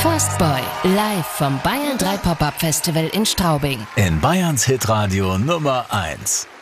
Forstboy, live vom Bayern 3 Pop-Up Festival in Straubing. In Bayerns Hitradio Nummer 1.